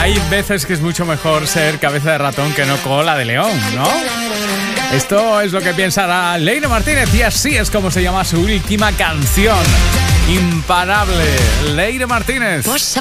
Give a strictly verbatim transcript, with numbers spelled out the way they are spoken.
hay veces que es mucho mejor ser cabeza de ratón que no cola de león, ¿no? Esto es lo que piensa Leire Martínez y así es como se llama su última canción. Imparable, Leire Martínez. Posa